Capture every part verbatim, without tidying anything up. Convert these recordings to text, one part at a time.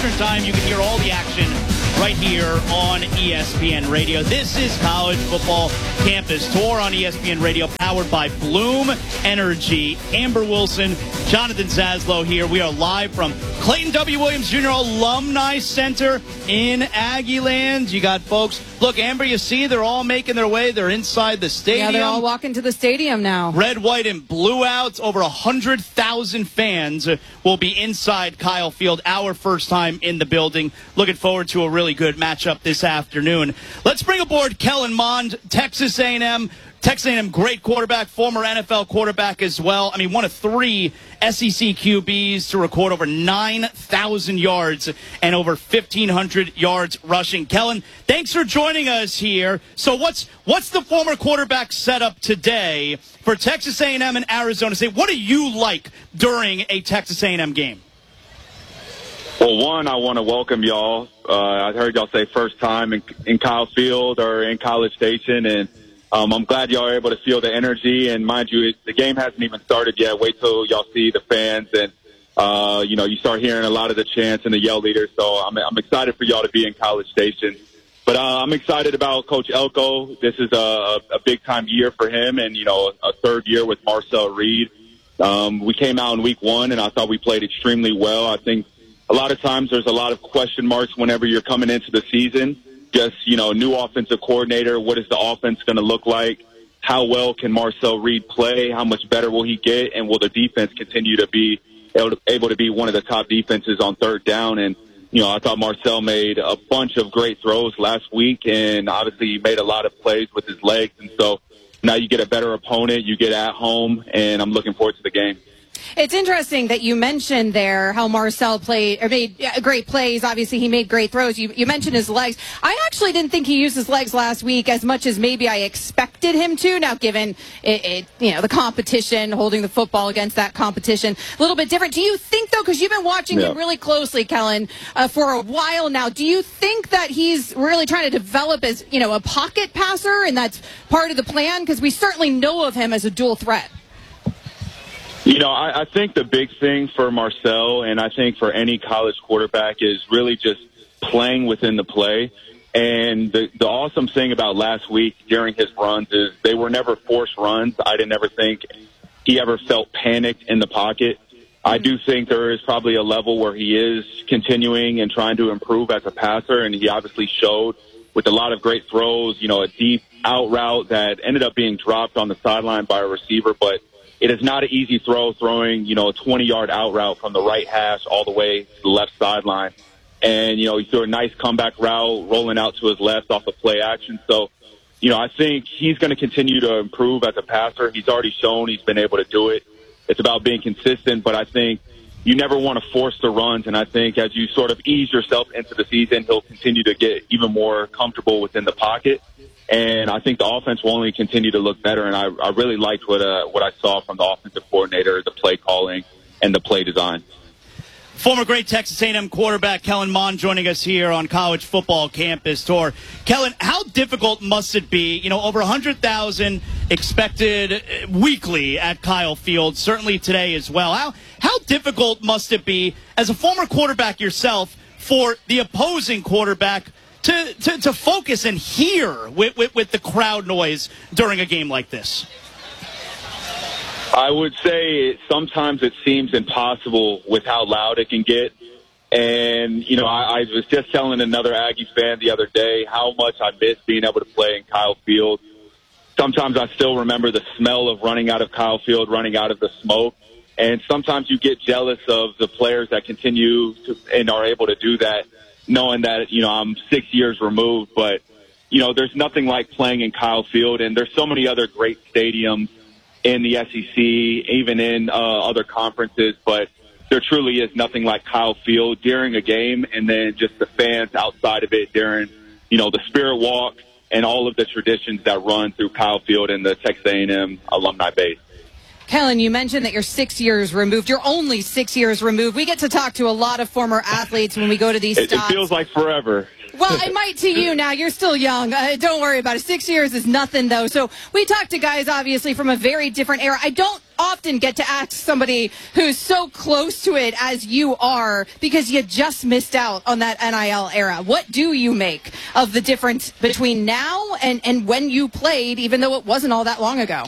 Time you can hear all the action right here on E S P N Radio. This is College Football Campus Tour on E S P N Radio, powered by Bloom Energy. Amber Wilson, Jonathan Zaslow here. We are live from Clayton W. Williams Junior Alumni Center in Aggieland. You got folks. Look, Amber, you see they're all making their way. They're inside the stadium. Yeah, they're all walking to the stadium now. Red, white, and blue outs. Over one hundred thousand fans will be inside Kyle Field, our first time in the building. Looking forward to a really good matchup this afternoon. Let's bring aboard Kellen Mond, Texas A and M. Texas A and M, great quarterback, former N F L quarterback as well. I mean, one of three S E C Q Bs to record over nine thousand yards and over fifteen hundred yards rushing. Kellen, thanks for joining us here. So what's what's the former quarterback setup today for Texas A and M and Arizona State? What do you like during a Texas A and M game? Well, one, I want to welcome y'all. Uh, I heard y'all say first time in, in Kyle Field or in College Station, and Um, I'm glad y'all are able to feel the energy, and mind you, it, the game hasn't even started yet. Wait till y'all see the fans, and uh, you know, you start hearing a lot of the chants and the yell leaders. So I'm, I'm excited for y'all to be in College Station. But uh, I'm excited about Coach Elko. This is a, a big time year for him, and you know, a third year with Marcel Reed. Um, we came out in week one, and I thought we played extremely well. I think a lot of times there's a lot of question marks whenever you're coming into the season. Just, you know, new offensive coordinator. What is the offense going to look like? How well can Marcel Reed play? How much better will he get? And will the defense continue to be able to, able to be one of the top defenses on third down? And, you know, I thought Marcel made a bunch of great throws last week, and obviously he made a lot of plays with his legs. And so now you get a better opponent. You get at home, and I'm looking forward to the game. It's interesting that you mentioned there how Marcel played or made great plays. Obviously, he made great throws. You, you mentioned his legs. I actually didn't think he used his legs last week as much as maybe I expected him to. Now, given it, it you know the competition, holding the football against that competition, a little bit different. Do you think, though, because you've been watching yeah. him really closely, Kellen, uh, for a while now, do you think that he's really trying to develop as you know a pocket passer, and that's part of the plan? Because we certainly know of him as a dual threat. You know, I, I think the big thing for Marcel, and I think for any college quarterback, is really just playing within the play. And the, the awesome thing about last week during his runs is they were never forced runs. I didn't ever think he ever felt panicked in the pocket. I do think there is probably a level where he is continuing and trying to improve as a passer, and he obviously showed with a lot of great throws, you know, a deep out route that ended up being dropped on the sideline by a receiver, but it is not an easy throw, throwing, you know, a twenty-yard out route from the right hash all the way to the left sideline. And, you know, he threw a nice comeback route rolling out to his left off of play action. So, you know, I think he's going to continue to improve as a passer. He's already shown he's been able to do it. It's about being consistent, but I think you never want to force the runs. And I think as you sort of ease yourself into the season, he'll continue to get even more comfortable within the pocket. And I think the offense will only continue to look better. And I, I really liked what uh, what I saw from the offensive coordinator, the play calling, and the play design. Former great Texas A and M quarterback Kellen Mond joining us here on College Football Campus Tour. Kellen, how difficult must it be? You know, over one hundred thousand expected weekly at Kyle Field, certainly today as well. How, how difficult must it be, as a former quarterback yourself, for the opposing quarterback To, to, to focus and hear with, with, with the crowd noise during a game like this? I would say sometimes it seems impossible with how loud it can get. And, you know, I, I was just telling another Aggie fan the other day how much I miss being able to play in Kyle Field. Sometimes I still remember the smell of running out of Kyle Field, running out of the smoke. And sometimes you get jealous of the players that continue to and are able to do that, knowing that, you know, I'm six years removed. But, you know, there's nothing like playing in Kyle Field, and there's so many other great stadiums in the S E C, even in uh, other conferences, but there truly is nothing like Kyle Field during a game, and then just the fans outside of it during, you know, the Spirit Walk and all of the traditions that run through Kyle Field and the Texas A and M alumni base. Kellen, you mentioned that you're six years removed. You're only six years removed. We get to talk to a lot of former athletes when we go to these it, stops. It feels like forever. Well, it might to you now. You're still young. Uh, don't worry about it. Six years is nothing, though. So we talk to guys, obviously, from a very different era. I don't often get to ask somebody who's so close to it as you are, because you just missed out on that N I L era. What do you make of the difference between now and, and when you played, even though it wasn't all that long ago?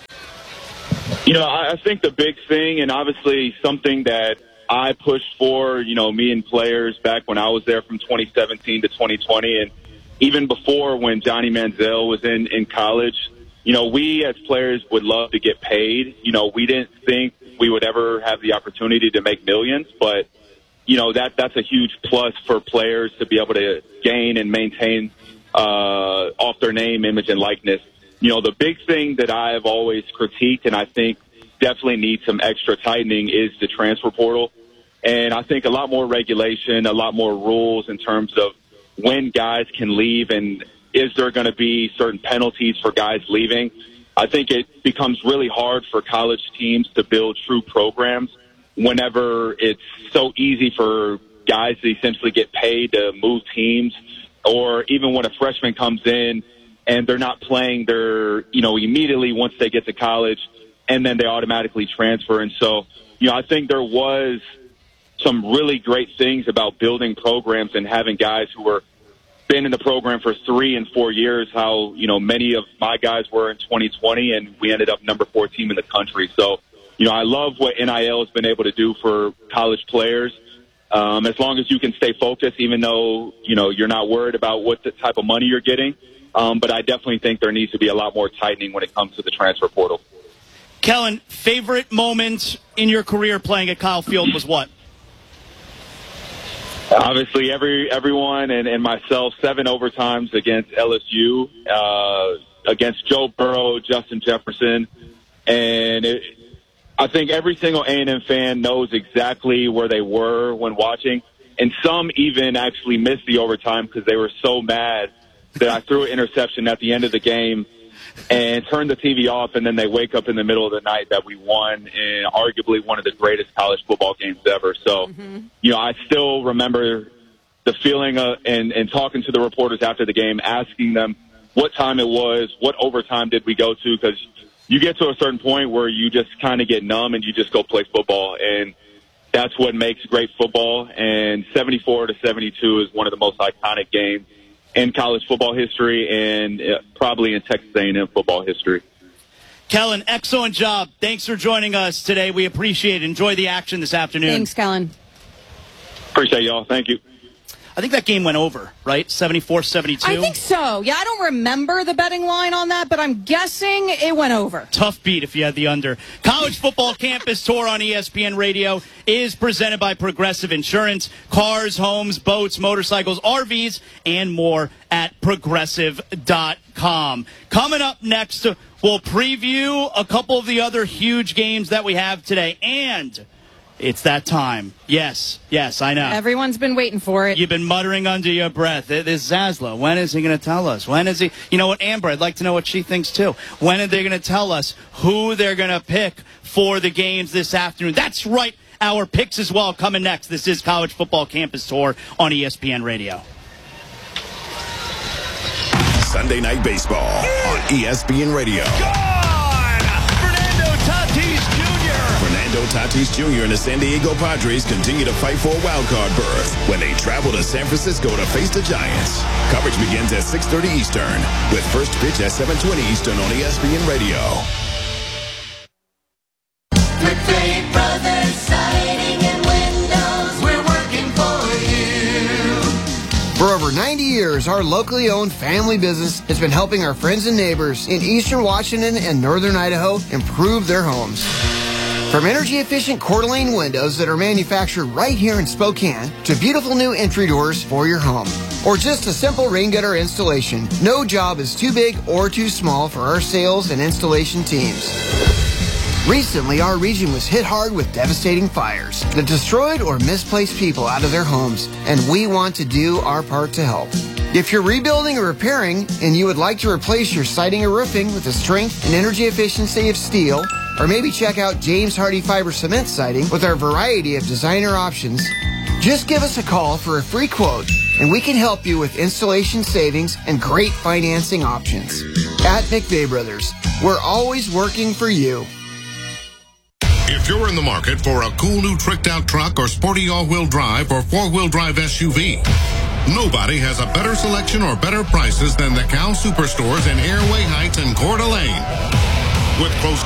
You know, I, I think the big thing, and obviously something that I pushed for, you know, me and players back when I was there from twenty seventeen to twenty twenty, and even before when Johnny Manziel was in, in college, you know, we as players would love to get paid. You know, we didn't think we would ever have the opportunity to make millions, but, you know, that that's a huge plus for players to be able to gain and maintain uh, off their name, image, and likeness. You know, the big thing that I've always critiqued, and I think definitely needs some extra tightening, is the transfer portal. And I think a lot more regulation, a lot more rules in terms of when guys can leave, and is there going to be certain penalties for guys leaving. I think it becomes really hard for college teams to build true programs whenever it's so easy for guys to essentially get paid to move teams, or even when a freshman comes in and they're not playing their, you know, immediately once they get to college, and then they automatically transfer. And so, you know, I think there was some really great things about building programs and having guys who were been in the program for three and four years, how, you know, many of my guys were in twenty twenty, and we ended up number four team in the country. So, you know, I love what N I L has been able to do for college players. Um, as long as you can stay focused, even though, you know, you're not worried about what the type of money you're getting. Um, but I definitely think there needs to be a lot more tightening when it comes to the transfer portal. Kellen, favorite moment in your career playing at Kyle Field was what? Obviously, every everyone and, and myself, seven overtimes against L S U, uh, against Joe Burrow, Justin Jefferson. And it, I think every single A and M fan knows exactly where they were when watching. And some even actually missed the overtime because they were so mad that I threw an interception at the end of the game and turned the T V off, and then they wake up in the middle of the night that we won in arguably one of the greatest college football games ever. So, mm-hmm. you know, I still remember the feeling of, and, and talking to the reporters after the game, asking them what time it was, what overtime did we go to, because you get to a certain point where you just kind of get numb and you just go play football, and that's what makes great football. And seventy-four to seventy-two is one of the most iconic games in college football history, and probably in Texas A and M football history. Kellen, excellent job. Thanks for joining us today. We appreciate it. Enjoy the action this afternoon. Thanks, Kellen. Appreciate y'all. Thank you. I think that game went over, right? seventy-four seventy-two? I think so. Yeah, I don't remember the betting line on that, but I'm guessing it went over. Tough beat if you had the under. College Football Campus Tour on E S P N Radio is presented by Progressive Insurance. Cars, homes, boats, motorcycles, R Vs, and more at progressive dot com. Coming up next, we'll preview a couple of the other huge games that we have today, and it's that time. Yes, yes, I know. Everyone's been waiting for it. You've been muttering under your breath. This Zaslow, when is he going to tell us? When is he? You know what, Amber, I'd like to know what she thinks, too. When are they going to tell us who they're going to pick for the games this afternoon? That's right. Our picks as well coming next. This is College Football Campus Tour on E S P N Radio. Sunday Night Baseball on E S P N Radio. Fernando Tatis Junior and the San Diego Padres continue to fight for a wild card berth when they travel to San Francisco to face the Giants. Coverage begins at six thirty Eastern with first pitch at seven twenty Eastern on E S P N Radio. McVeigh Brothers Siding and Windows, we're working for you. For over ninety years, our locally owned family business has been helping our friends and neighbors in eastern Washington and northern Idaho improve their homes. From energy-efficient Coeur d'Alene windows that are manufactured right here in Spokane to beautiful new entry doors for your home. Or just a simple rain gutter installation, no job is too big or too small for our sales and installation teams. Recently, our region was hit hard with devastating fires that destroyed or misplaced people out of their homes, and we want to do our part to help. If you're rebuilding or repairing and you would like to replace your siding or roofing with the strength and energy efficiency of steel, Or maybe check out James Hardy Fiber Cement Siding with our variety of designer options. Just give us a call for a free quote, and we can help you with installation savings and great financing options. At McVeigh Brothers, we're always working for you. If you're in the market for a cool new tricked-out truck or sporty all-wheel drive or four-wheel drive S U V, nobody has a better selection or better prices than the Cal Superstores in Airway Heights and Coeur d'Alene. With close